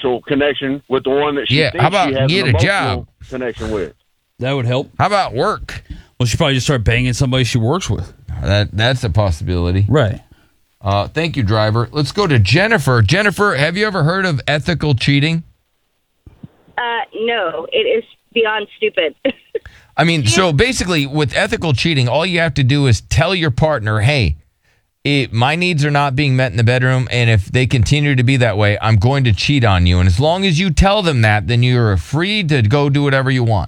financial connection with the one that she thinks how about she has get an a emotional job connection with. That would help. How about work? Well, she probably just start banging somebody she works with. That's a possibility. Right. Thank you, driver. Let's go to Jennifer. Jennifer, have you ever heard of ethical cheating? No, it is beyond stupid. I mean, so basically with ethical cheating, all you have to do is tell your partner, hey, my needs are not being met in the bedroom, and if they continue to be that way, I'm going to cheat on you. And as long as you tell them that, then you're free to go do whatever you want.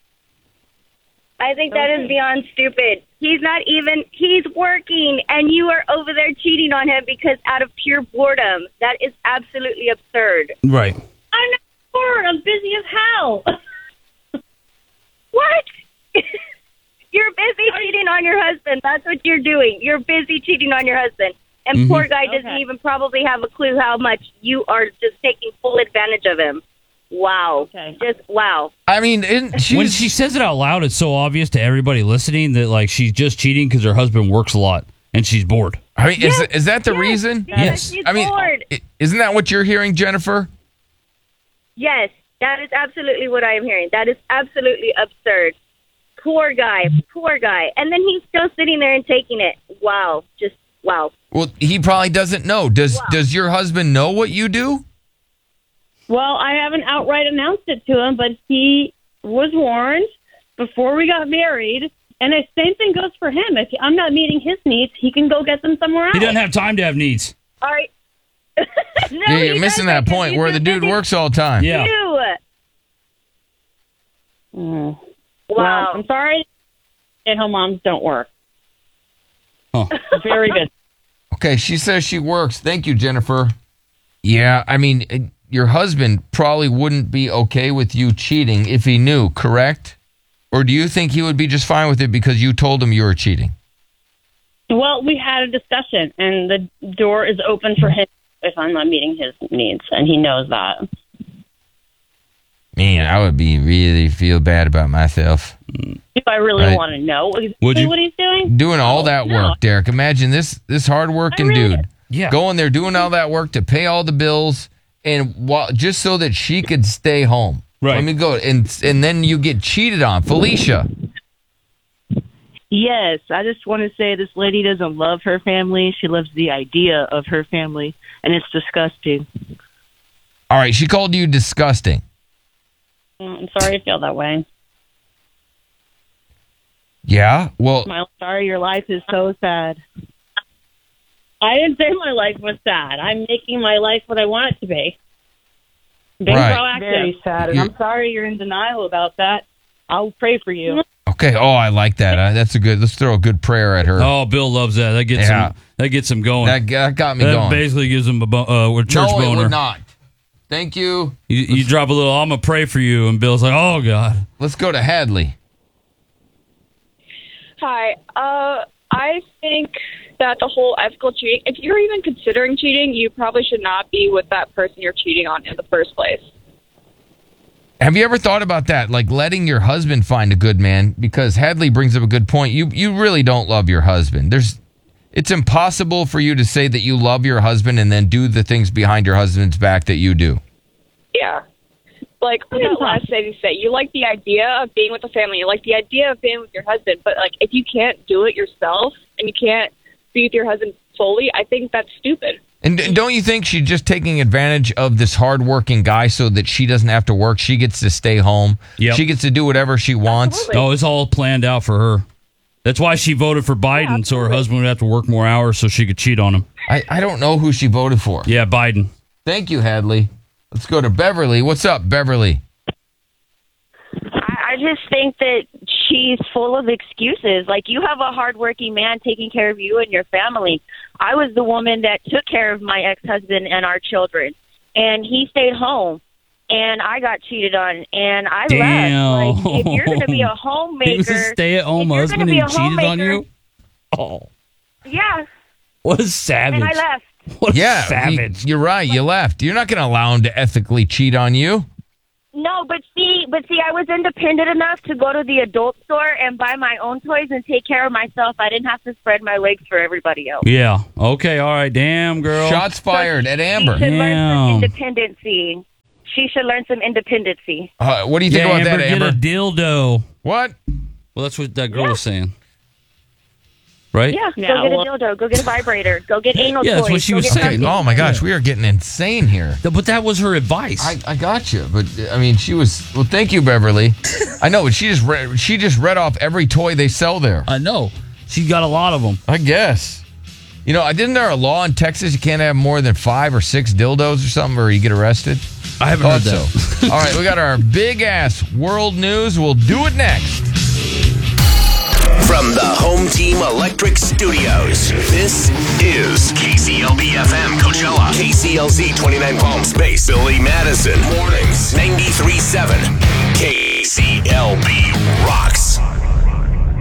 I think that is beyond stupid. He's working, and you are over there cheating on him because out of pure boredom. That is absolutely absurd. Right. I'm not bored. I'm busy as hell. What? You're busy cheating on your husband. That's what you're doing. You're busy cheating on your husband. And poor guy doesn't even probably have a clue how much you are just taking full advantage of him. Wow. Okay. Just wow. I mean, when she says it out loud, it's so obvious to everybody listening that like she's just cheating because her husband works a lot and she's bored. I mean, is that the reason? Yes. She's bored. Isn't that what you're hearing, Jennifer? Yes, that is absolutely what I am hearing. That is absolutely absurd. Poor guy. And then he's still sitting there and taking it. Wow. Just wow. Well, he probably doesn't know. Does your husband know what you do? Well, I haven't outright announced it to him, but he was warned before we got married. And the same thing goes for him. If I'm not meeting his needs, he can go get them somewhere else. He doesn't have time to have needs. All right. No, you're missing that point where the dude works all the time. Yeah. Wow. Wow. I'm sorry. Stay-at-home moms don't work. Huh. Very good. Okay, she says she works. Thank you, Jennifer. Yeah, I mean, your husband probably wouldn't be okay with you cheating if he knew, correct? Or do you think he would be just fine with it because you told him you were cheating? Well, we had a discussion, and the door is open for him if I'm not meeting his needs, and he knows that. Man, I would really feel bad about myself. If I really want to know what he's doing? Doing all that work, Derek. Imagine this hardworking dude going there doing all that work to pay all the bills and just so that she could stay home. Right. Let me go. And then you get cheated on. Felicia. Yes, I just want to say this lady doesn't love her family. She loves the idea of her family, and it's disgusting. All right, she called you disgusting. I'm sorry I feel that way. Yeah? Well, I'm sorry your life is so sad. I didn't say my life was sad. I'm making my life what I want it to be. Being proactive. Very sad, and I'm sorry you're in denial about that. I'll pray for you. okay. Oh, I like that. That's a good. Let's throw a good prayer at her. Oh, Bill loves that. That gets him going. That got me that going. Basically gives him a church no, boner. No, it would not. Thank you. You drop a little, I'm going to pray for you. And Bill's like, oh, God. Let's go to Hadley. Hi. I think that the whole ethical cheating, if you're even considering cheating, you probably should not be with that person you're cheating on in the first place. Have you ever thought about that? Like letting your husband find a good man? Because Hadley brings up a good point. You really don't love your husband. It's impossible for you to say that you love your husband and then do the things behind your husband's back that you do. Yeah. Like that last thing you say, you like the idea of being with the family, you like the idea of being with your husband, but like if you can't do it yourself and you can't be with your husband fully, I think that's stupid. And don't you think she's just taking advantage of this hardworking guy so that she doesn't have to work? She gets to stay home. Yep. She gets to do whatever she wants. Absolutely. Oh, it's all planned out for her. That's why she voted for Biden, so her husband would have to work more hours so she could cheat on him. I don't know who she voted for. Yeah, Biden. Thank you, Hadley. Let's go to Beverly. What's up, Beverly? I just think that she's full of excuses. Like, you have a hardworking man taking care of you and your family. I was the woman that took care of my ex-husband and our children, and he stayed home. And I got cheated on, and I left. Like, if you're going to be a homemaker, he was a stay-at-home husband and he cheated on you? Oh. Yeah. What a savage. And I left. What a savage. You're right. You left. You're not going to allow him to ethically cheat on you. No, but see, I was independent enough to go to the adult store and buy my own toys and take care of myself. I didn't have to spread my legs for everybody else. Yeah. Okay. All right. Damn, girl. Shots fired at Amber. She should learn some independency. She should learn some independency. What do you think about that, Amber? Get a dildo. What? Well, that's what that girl was saying. Right? Yeah, go get a dildo. Go get a vibrator. Go get anal toys. That's what she was Go get saying. something. Oh my gosh, we are getting insane here. But that was her advice. I got you, but I mean, she was. Well, thank you, Beverly. I know, but she just read off every toy they sell there. I know. She got a lot of them. I guess. You know, didn't there a law in Texas you can't have more than 5 or 6 dildos or something, or you get arrested? I haven't heard that. So. All right, we got our big ass world news. We'll do it next. From the Home Team Electric Studios, this is KCLB-FM Coachella. KCLZ 29 Palm Space, Billy Madison. Mornings, 93.7. KCLB rocks.